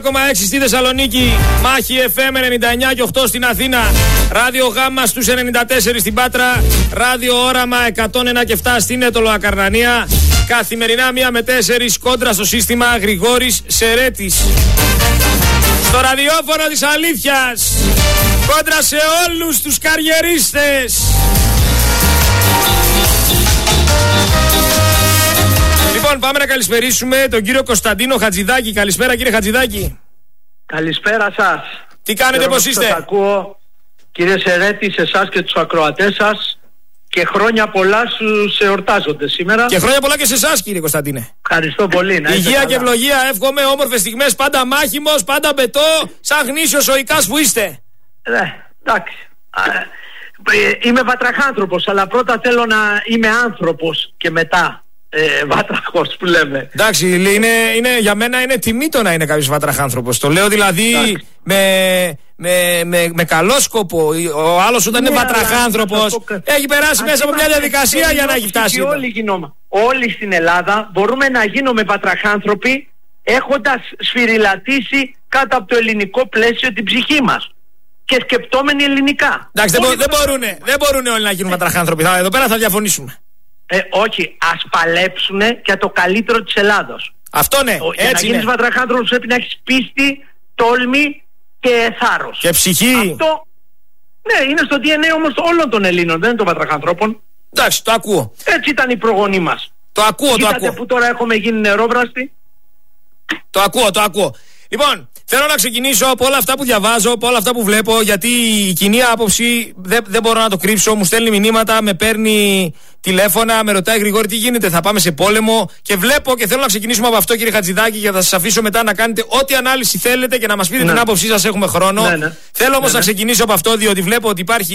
6 στη Θεσσαλονίκη, Μάχη FM 99 και 8 στην Αθήνα, Ράδιο Γάμμα στους 94 στην Πάτρα, Ράδιο Όραμα 101 και 7 στην Αιτωλοακαρνανία. Καθημερινά 1 με 4 κόντρα στο σύστημα Γρηγόρης Σερέτης. Στο ραδιόφωνο της αλήθειας, κόντρα σε όλους τους καριερίστες. Λοιπόν, πάμε να καλησπερίσουμε τον κύριο Κωνσταντίνο Χατζηδάκη. Καλησπέρα, κύριε Χατζηδάκη. Καλησπέρα σας. Τι κάνετε, πώς είστε? Σας ακούω, κύριε Σερέτη, σε εσάς και τους ακροατές σας, και χρόνια πολλά στους εορτάζοντες σήμερα. Και χρόνια πολλά και σε εσάς, κύριε Κωνσταντίνε. Ευχαριστώ πολύ. Υγεία και ευλογία, εύχομαι, όμορφες στιγμές, πάντα μάχημος, πάντα μπετό, σαν γνήσιος ο Ικάς που είστε. Εντάξει. Είμαι βατραχάνθρωπος, αλλά πρώτα θέλω να είμαι άνθρωπος και μετά βάτραχος που λέμε. Εντάξει, για μένα είναι τιμή το να είναι κάποιος βατραχάνθρωπος. Το λέω δηλαδή με καλό σκοπό. Ο άλλος όταν είναι βατραχάνθρωπος έχει περάσει μέσα από μια διαδικασία για να έχει φτάσει. Όλοι στην Ελλάδα μπορούμε να γίνουμε βατραχάνθρωποι έχοντας σφυριλατήσει κάτω από το ελληνικό πλαίσιο την ψυχή μας και σκεπτόμενοι ελληνικά. Εντάξει, δεν μπορούν όλοι να γίνουν βατραχάνθρωποι. Εδώ πέρα θα διαφωνήσουμε. Όχι, ας παλέψουνε για το καλύτερο της Ελλάδος. Αυτό ναι, για να γίνεις βατραχάνθρωπος πρέπει να έχεις πίστη, τόλμη και θάρρος. Και ψυχή. Αυτό, ναι, είναι στο DNA όμως όλων των Ελλήνων, δεν είναι των βατραχανθρώπων. Εντάξει, το ακούω. Έτσι ήταν οι προγονείς μας. Το ακούω. Κοίτατε που τώρα έχουμε γίνει νερόβραστοι. Το ακούω. Λοιπόν, θέλω να ξεκινήσω από όλα αυτά που διαβάζω, από όλα αυτά που βλέπω, γιατί η κοινή άποψη δεν μπορώ να το κρύψω. Μου στέλνει μηνύματα, με παίρνει τηλέφωνα, με ρωτάει Γρηγόρη τι γίνεται, θα πάμε σε πόλεμο. Και βλέπω και θέλω να ξεκινήσουμε από αυτό, κύριε Χατζηδάκη, και θα σας αφήσω μετά να κάνετε ό,τι ανάλυση θέλετε και να μας πείτε την άποψή σας. Έχουμε χρόνο. Θέλω όμως να ξεκινήσω από αυτό, διότι βλέπω ότι υπάρχει